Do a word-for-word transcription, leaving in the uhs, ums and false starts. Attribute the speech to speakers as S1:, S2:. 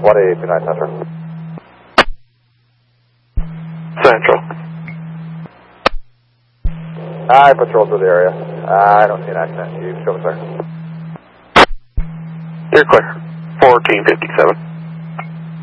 S1: one eight two nine Central.
S2: Central.
S1: I patrolled through the area. Uh, I don't see an accident. You show me, sir.
S2: You're clear. fourteen fifty-seven.